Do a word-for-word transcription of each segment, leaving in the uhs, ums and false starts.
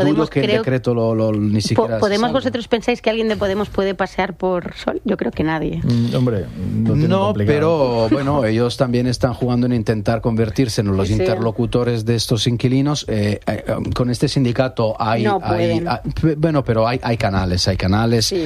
Podemos, que el creo, decreto lo, lo, ni siquiera ¿Podemos vosotros pensáis que alguien de Podemos puede pasear por Sol? Yo creo que nadie. Mm, hombre, no, no pero bueno, ellos también están jugando en intentar convertirse en los sí, interlocutores de estos inquilinos. Eh, eh, con este sindicato hay, no hay, hay bueno, pero hay, hay canales, hay canales sí.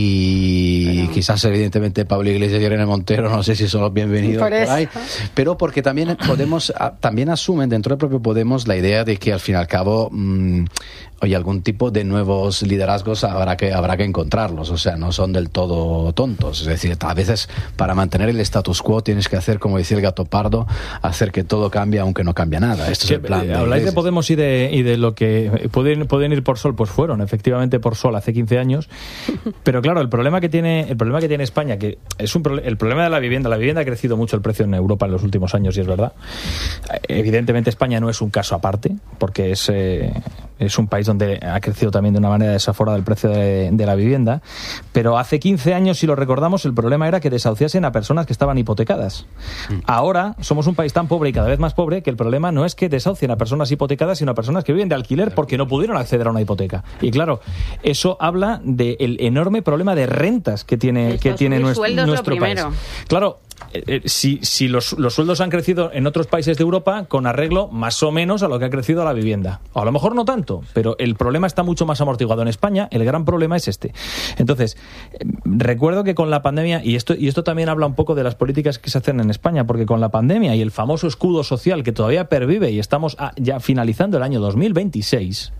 y bueno. quizás evidentemente Pablo Iglesias y Irene Montero, no sé si son los bienvenidos por, por ahí, pero porque también Podemos, también asumen dentro del propio Podemos la idea de que al fin y al cabo mmm, oye, algún tipo de nuevos liderazgos habrá que habrá que encontrarlos, o sea, no son del todo tontos, es decir, a veces para mantener el status quo tienes que hacer, como decía el gato pardo, hacer que todo cambie aunque no cambia nada. Esto sí, es el plan. De habláis de Podemos y de, y de lo que pueden, pueden ir por Sol, pues fueron efectivamente por Sol hace quince años, pero claro, el problema que tiene el problema que tiene España, que es un el problema de la vivienda, la vivienda ha crecido mucho el precio en Europa en los últimos años y es verdad. Evidentemente España no es un caso aparte, porque es eh, es un país donde ha crecido también de una manera desaforada el precio de, de la vivienda, pero hace quince años, si lo recordamos, el problema era que desahuciasen a personas que estaban hipotecadas. Ahora somos un país tan pobre y cada vez más pobre que el problema no es que desahucien a personas hipotecadas, sino a personas que viven de alquiler porque no pudieron acceder a una hipoteca. Y claro, eso habla del enorme problema de rentas que tiene, que tiene nuestro, nuestro país. Claro, Eh, eh, si, si los, los sueldos han crecido en otros países de Europa con arreglo más o menos a lo que ha crecido la vivienda. O a lo mejor no tanto, pero el problema está mucho más amortiguado en España. El gran problema es este. Entonces, eh, recuerdo que con la pandemia, y esto, y esto también habla un poco de las políticas que se hacen en España, porque con la pandemia y el famoso escudo social que todavía pervive y estamos a, ya finalizando el año dos mil veintiséis,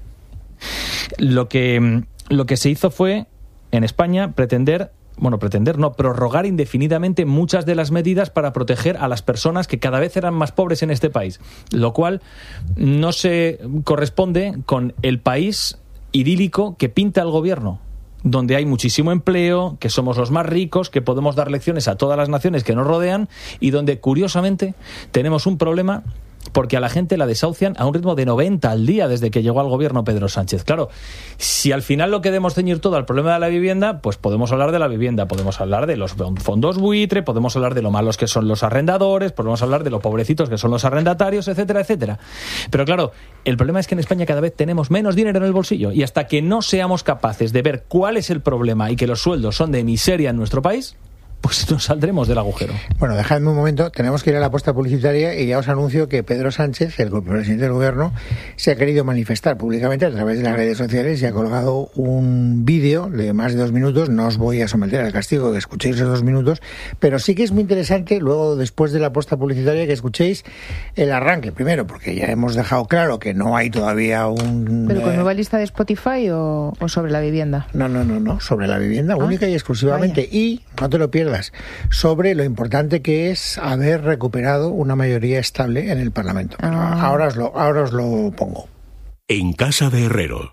lo que, lo que se hizo fue, en España, pretender Bueno, pretender no, prorrogar indefinidamente muchas de las medidas para proteger a las personas que cada vez eran más pobres en este país, lo cual no se corresponde con el país idílico que pinta el gobierno, donde hay muchísimo empleo, que somos los más ricos, que podemos dar lecciones a todas las naciones que nos rodean y donde, curiosamente, tenemos un problema porque a la gente la desahucian a un ritmo de noventa al día desde que llegó al gobierno Pedro Sánchez. Claro, si al final lo queremos ceñir todo al problema de la vivienda, pues podemos hablar de la vivienda, podemos hablar de los fondos buitre, podemos hablar de lo malos que son los arrendadores, podemos hablar de lo pobrecitos que son los arrendatarios, etcétera, etcétera. Pero claro, el problema es que en España cada vez tenemos menos dinero en el bolsillo y hasta que no seamos capaces de ver cuál es el problema y que los sueldos son de miseria en nuestro país, pues nos saldremos del agujero. Bueno, dejadme un momento, tenemos que ir a la apuesta publicitaria y ya os anuncio que Pedro Sánchez, el presidente del gobierno, se ha querido manifestar públicamente a través de las redes sociales y ha colgado un vídeo de más de dos minutos. No os voy a someter al castigo que escuchéis esos dos minutos, pero sí que es muy interesante luego, después de la apuesta publicitaria, que escuchéis el arranque. Primero, porque ya hemos dejado claro que no hay todavía un... ¿Pero con nueva lista de Spotify o, o sobre la vivienda? No, no, no, no, sobre la vivienda, ah, única y exclusivamente. Vaya. Y, no te lo pierdas, sobre lo importante que es haber recuperado una mayoría estable en el Parlamento. Ah. Ahora os lo, ahora os lo pongo. En casa de Herrero,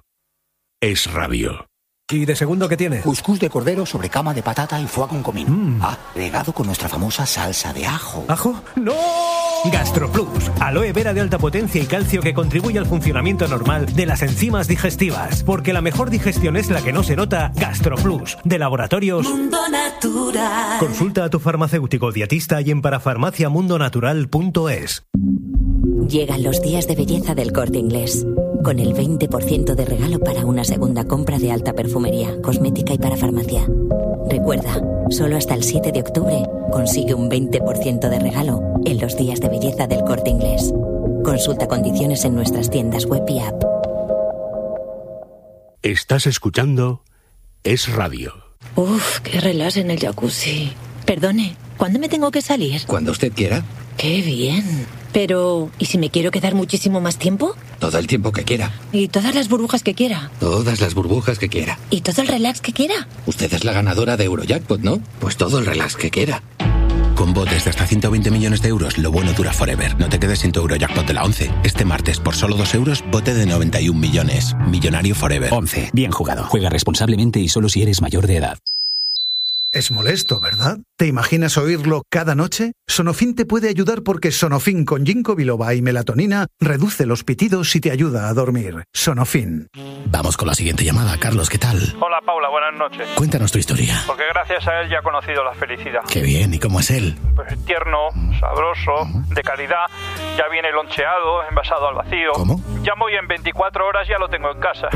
Es Radio. ¿Y de segundo qué tiene? Cuscús de cordero sobre cama de patata y foie con comino. Mm. Agregado con nuestra famosa salsa de ajo. ¿Ajo? ¡No! GastroPlus, aloe vera de alta potencia y calcio que contribuye al funcionamiento normal de las enzimas digestivas. Porque la mejor digestión es la que no se nota. GastroPlus, de Laboratorios Mundo Natural. Consulta a tu farmacéutico dietista y en parafarmacia mundo natural punto es. Llegan los días de belleza del Corte Inglés, con el veinte por ciento de regalo para una segunda compra de alta perfumería, cosmética y parafarmacia. Recuerda, solo hasta el siete de octubre consigue un veinte por ciento de regalo en los días de belleza del Corte Inglés. Consulta condiciones en nuestras tiendas web y app. Estás escuchando Es Radio. Uf, qué relax en el jacuzzi. Perdone, ¿cuándo me tengo que salir? Cuando usted quiera. ¡Qué bien! Pero, ¿y si me quiero quedar muchísimo más tiempo? Todo el tiempo que quiera. ¿Y todas las burbujas que quiera? Todas las burbujas que quiera. ¿Y todo el relax que quiera? Usted es la ganadora de Eurojackpot, ¿no? Pues todo el relax que quiera. Con botes de hasta ciento veinte millones de euros, lo bueno dura forever. No te quedes sin tu Eurojackpot de la once. Este martes, por solo dos euros, bote de noventa y un millones. Millonario forever. once. Bien jugado. Juega responsablemente y solo si eres mayor de edad. Es molesto, ¿verdad? ¿Te imaginas oírlo cada noche? Sonofin te puede ayudar porque Sonofin con ginkgo biloba y melatonina reduce los pitidos y te ayuda a dormir. Sonofin. Vamos con la siguiente llamada. Carlos, ¿qué tal? Hola, Paula, buenas noches. Cuéntanos tu historia. Porque gracias a él ya he conocido la felicidad. Qué bien, ¿y cómo es él? Pues tierno, sabroso, de calidad, ya viene loncheado, envasado al vacío. ¿Cómo? Llamo y en veinticuatro horas ya lo tengo en casa.